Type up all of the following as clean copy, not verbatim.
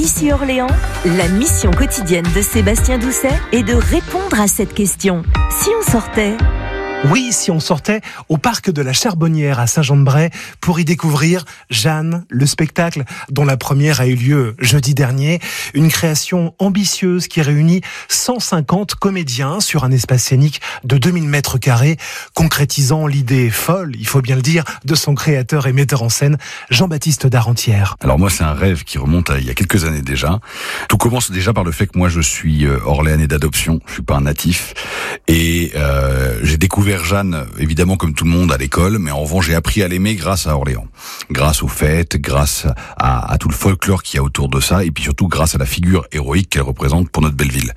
Ici Orléans, la mission quotidienne de Sébastien Doucet est de répondre à cette question. Si on sortait ? Oui, si on sortait au parc de la Charbonnière à Saint-Jean-de-Bray pour y découvrir Jeanne, le spectacle dont la première a eu lieu jeudi dernier. Une création ambitieuse qui réunit 150 comédiens sur un espace scénique de 2000 mètres carrés, concrétisant l'idée folle, il faut bien le dire, de son créateur et metteur en scène, Jean-Baptiste Darentière. Alors moi, c'est un rêve qui remonte à il y a quelques années déjà. Tout commence déjà par le fait que moi, je suis orléanais d'adoption, je suis pas un natif, et j'ai découvert Jeanne, évidemment comme tout le monde à l'école, mais en revanche j'ai appris à l'aimer grâce à Orléans, grâce aux fêtes, grâce à tout le folklore qu'il y a autour de ça, et puis surtout grâce à la figure héroïque qu'elle représente pour notre belle ville.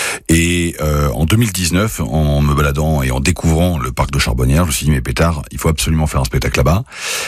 Et en 2019, en me baladant et en découvrant le parc de Charbonnière, je me suis dit mais pétard, il faut absolument faire un spectacle là-bas.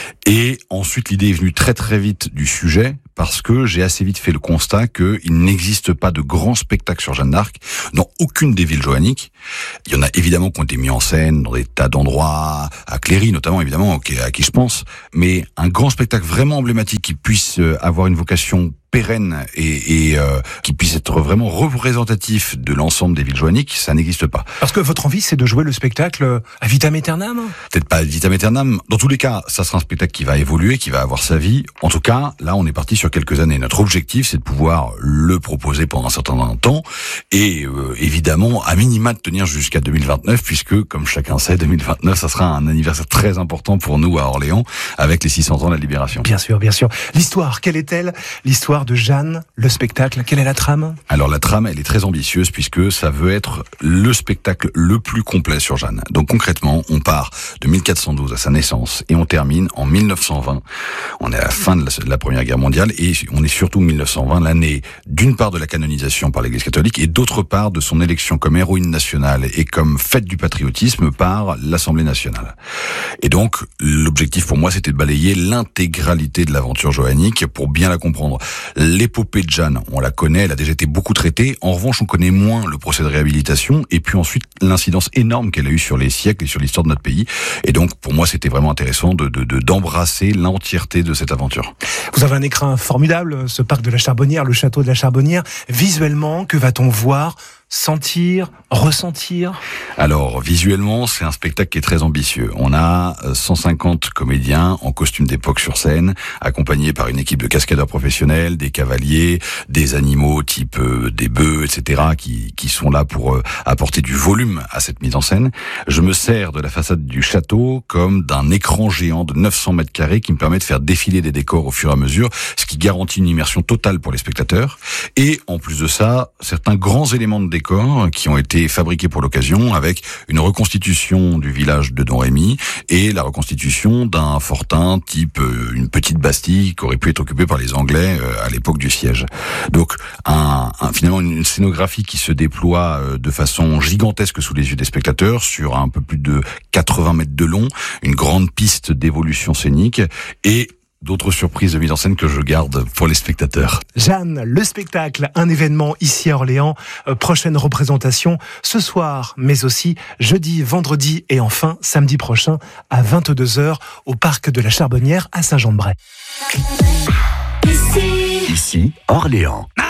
Et ensuite l'idée est venue très très vite du sujet, parce que j'ai assez vite fait le constat qu'il n'existe pas de grands spectacles sur Jeanne d'Arc dans aucune des villes joanniques. Il y en a évidemment qui ont été mis en scène dans des tas d'endroits, à Cléry notamment évidemment, à qui je pense, mais un grand spectacle vraiment emblématique qui puisse avoir une vocation pérenne et qui puisse être vraiment représentatif de l'ensemble des villes joanniques, ça n'existe pas. Parce que votre envie, c'est de jouer le spectacle à vitam aeternam ? Peut-être pas à vitam aeternam. Dans tous les cas, ça sera un spectacle qui va évoluer, qui va avoir sa vie. En tout cas, là, on est parti sur quelques années. Notre objectif, c'est de pouvoir le proposer pendant un certain temps et évidemment, à minima, de tenir jusqu'à 2029, puisque, comme chacun sait, 2029, ça sera un anniversaire très important pour nous à Orléans, avec les 600 ans de la Libération. Bien sûr, bien sûr. L'histoire, quelle est-elle ? L'histoire de Jeanne, le spectacle, quelle est la trame ? Alors la trame, elle est très ambitieuse puisque ça veut être le spectacle le plus complet sur Jeanne. Donc concrètement, on part de 1412 à sa naissance et on termine en 1920. On est à la fin de la Première Guerre mondiale et on est surtout 1920, l'année d'une part de la canonisation par l'Église catholique et d'autre part de son élection comme héroïne nationale et comme fête du patriotisme par l'Assemblée nationale. Et donc l'objectif pour moi, c'était de balayer l'intégralité de l'aventure joannique pour bien la comprendre. L'épopée de Jeanne, on la connaît, elle a déjà été beaucoup traitée. En revanche, on connaît moins le procès de réhabilitation et puis ensuite l'incidence énorme qu'elle a eue sur les siècles et sur l'histoire de notre pays. Et donc, pour moi, c'était vraiment intéressant d'embrasser l'entièreté de cette aventure. Vous avez un écrin formidable, ce parc de la Charbonnière, le château de la Charbonnière. Visuellement, que va-t-on voir ? Sentir, ressentir? Alors, visuellement, c'est un spectacle qui est très ambitieux. On a 150 comédiens en costume d'époque sur scène, accompagnés par une équipe de cascadeurs professionnels, des cavaliers, des animaux type des bœufs, etc., qui sont là pour apporter du volume à cette mise en scène. Je me sers de la façade du château comme d'un écran géant de 900 mètres carrés qui me permet de faire défiler des décors au fur et à mesure, ce qui garantit une immersion totale pour les spectateurs. Et en plus de ça, certains grands éléments de décor qui ont été fabriqués pour l'occasion avec une reconstitution du village de Don Rémy et la reconstitution d'un fortin type une petite bastille qui aurait pu être occupée par les Anglais à l'époque du siège. Donc finalement une scénographie qui se déploie de façon gigantesque sous les yeux des spectateurs sur un peu plus de 80 mètres de long, une grande piste d'évolution scénique et d'autres surprises de mise en scène que je garde pour les spectateurs. Jeanne, le spectacle, un événement ici à Orléans, prochaine représentation ce soir, mais aussi jeudi, vendredi et enfin samedi prochain à 22h au parc de la Charbonnière à Saint-Jean-de-Bray. Ici Orléans.